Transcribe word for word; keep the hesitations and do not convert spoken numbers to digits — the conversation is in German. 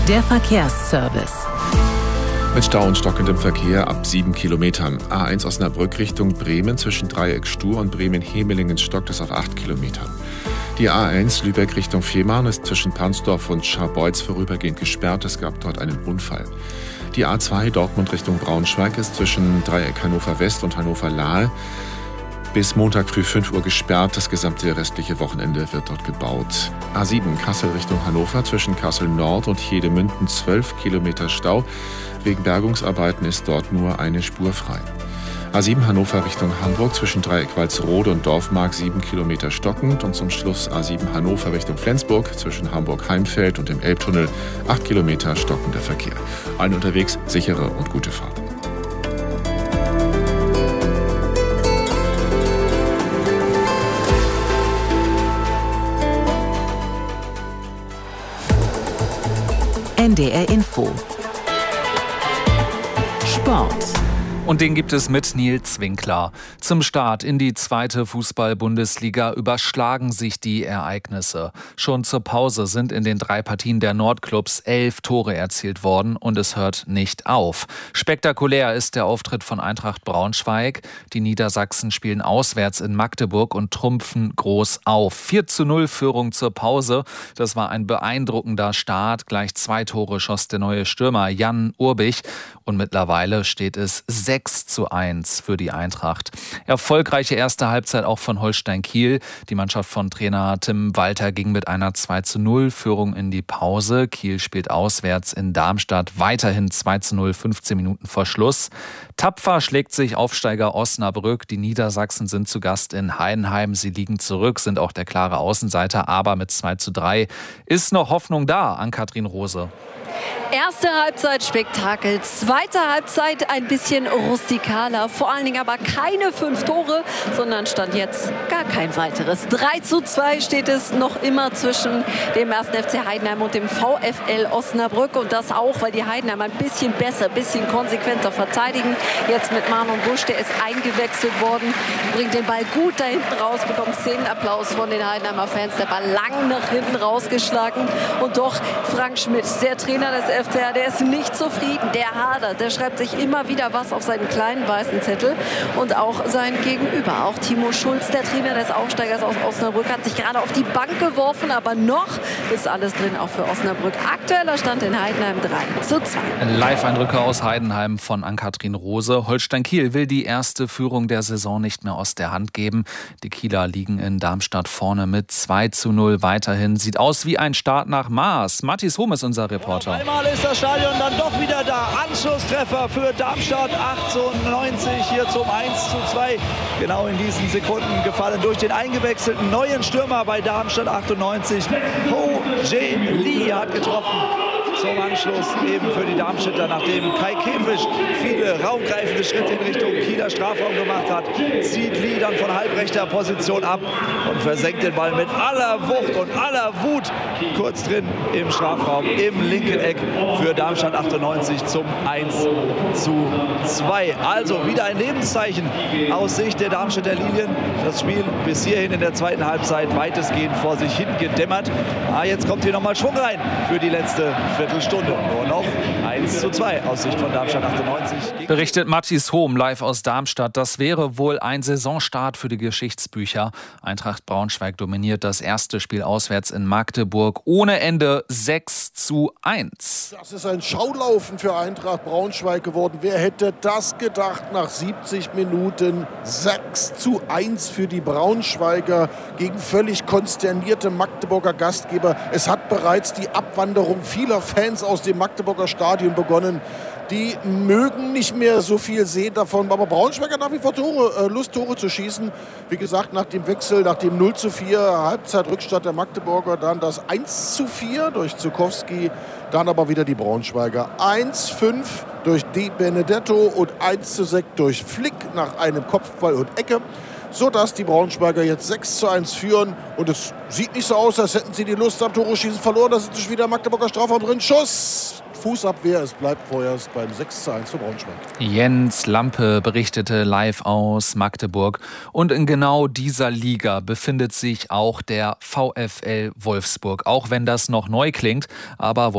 Der Verkehrsservice. Mit Stau und stockendem Verkehr ab sieben Kilometern. A eins Osnabrück Richtung Bremen zwischen Dreieck Stur und Bremen-Hemelingen stockt es auf acht Kilometern. Die A eins Lübeck Richtung Fehmarn ist zwischen Pansdorf und Scharbeutz vorübergehend gesperrt. Es gab dort einen Unfall. Die A zwei Dortmund Richtung Braunschweig ist zwischen Dreieck Hannover West und Hannover Lahl bis Montag früh fünf Uhr gesperrt. Das gesamte restliche Wochenende wird dort gebaut. A sieben Kassel Richtung Hannover zwischen Kassel Nord und Hedemünden zwölf Kilometer Stau. Wegen Bergungsarbeiten ist dort nur eine Spur frei. A sieben Hannover Richtung Hamburg zwischen Dreieck Walsrode und Dorfmark sieben Kilometer stockend. Und zum Schluss A sieben Hannover Richtung Flensburg zwischen Hamburg-Heimfeld und dem Elbtunnel acht Kilometer stockender Verkehr. Allen unterwegs sichere und gute Fahrt. N D R Info. Sport. Und den gibt es mit Nils Winkler. Zum Start in die zweite Fußball-Bundesliga überschlagen sich die Ereignisse. Schon zur Pause sind in den drei Partien der Nordclubs elf Tore erzielt worden und es hört nicht auf. Spektakulär ist der Auftritt von Eintracht Braunschweig. Die Niedersachsen spielen auswärts in Magdeburg und trumpfen groß auf. vier zu null Führung zur Pause. Das war ein beeindruckender Start. Gleich zwei Tore schoss der neue Stürmer Jan Urbich. Und mittlerweile steht es sechs zu eins für die Eintracht. Erfolgreiche erste Halbzeit auch von Holstein Kiel. Die Mannschaft von Trainer Tim Walter ging mit einer zwei zu null Führung in die Pause. Kiel spielt auswärts in Darmstadt. Weiterhin zwei zu null, fünfzehn Minuten vor Schluss. Tapfer schlägt sich Aufsteiger Osnabrück. Die Niedersachsen sind zu Gast in Heidenheim. Sie liegen zurück, sind auch der klare Außenseiter. Aber mit zwei zu drei ist noch Hoffnung da, an Kathrin Rose. Erste Halbzeit Spektakel, zweite Halbzeit ein bisschen rustikaler, vor allen Dingen aber keine fünf Tore, sondern stand jetzt gar kein weiteres. drei zu zwei steht es noch immer zwischen dem ersten F C Heidenheim und dem VfL Osnabrück und das auch, weil die Heidenheim ein bisschen besser, ein bisschen konsequenter verteidigen. Jetzt mit Manon Busch, der ist eingewechselt worden, bringt den Ball gut da hinten raus, bekommt Szenenapplaus von den Heidenheimer Fans, der Ball lang nach hinten rausgeschlagen und doch Frank Schmidt, der Trainer des F C, der ist nicht zufrieden, der hadert, der schreibt sich immer wieder was auf seinen kleinen weißen Zettel und auch sein Gegenüber, auch Timo Schulz, der Trainer des Aufsteigers aus Osnabrück, hat sich gerade auf die Bank geworfen, aber noch ist alles drin, auch für Osnabrück. Aktueller Stand in Heidenheim drei zu zwei. Live-Eindrücke aus Heidenheim von Ann-Kathrin Rose. Holstein Kiel will die erste Führung der Saison nicht mehr aus der Hand geben. Die Kieler liegen in Darmstadt vorne mit zwei zu null weiterhin. Sieht aus wie ein Start nach Maß. Matthias Hohm ist unser Reporter. Einmal ist das Stadion dann doch wieder da. Anschlusstreffer für Darmstadt achtundneunzig hier zum eins zu zwei. Genau in diesen Sekunden gefallen durch den eingewechselten neuen Stürmer bei Darmstadt achtundneunzig. Ho Jae Lee hat getroffen. Zum Anschluss eben für die Darmstädter, nachdem Kai Käfisch viele raumgreifende Schritte in Richtung Kieler Strafraum gemacht hat, zieht Lee dann von halbrechter Position ab und versenkt den Ball mit aller Wucht und aller Wut kurz drin im Strafraum, im linken Eck für Darmstadt achtundneunzig zum eins zu zwei. Also wieder ein Lebenszeichen aus Sicht der Darmstädter Lilien. Das Spiel bis hierhin in der zweiten Halbzeit weitestgehend vor sich hin gedämmert. Ah, jetzt kommt hier nochmal Schwung rein für die letzte Viertelstunde. Nur noch eins zu zwei aus Sicht von Darmstadt achtundneunzig. Berichtet Matthias Hohm live aus Darmstadt. Das wäre wohl ein Saisonstart für die Geschichtsbücher. Eintracht Braunschweig dominiert das erste Spiel auswärts in Magdeburg. Ohne Ende sechs zu eins. Das ist ein Schaulaufen für Eintracht Braunschweig geworden. Wer hätte das gedacht nach siebzig Minuten? sechs zu eins für die Braunschweiger gegen völlig konsternierte Magdeburger Gastgeber. Es hat bereits die Abwanderung vieler Fans aus dem Magdeburger Stadion begonnen. Die mögen nicht mehr so viel sehen davon, aber Braunschweig hat nach wie vor Tore, äh, Lust, Tore zu schießen. Wie gesagt, nach dem Wechsel, nach dem null zu vier Halbzeitrückstand der Magdeburger, dann das eins zu vier durch Zukowski, dann aber wieder die Braunschweiger. eins zu fünf durch Di Benedetto und eins zu sechs durch Flick nach einem Kopfball und Ecke, sodass die Braunschweiger jetzt sechs zu eins führen. Und es sieht nicht so aus, als hätten sie die Lust am Tore schießen verloren. Da ist schon wieder Magdeburger Strafraum drin. Schuss! Fußabwehr, es bleibt vorerst beim sechs zu eins für Braunschweig. Jens Lampe berichtete live aus Magdeburg. Und in genau dieser Liga befindet sich auch der VfL Wolfsburg. Auch wenn das noch neu klingt, aber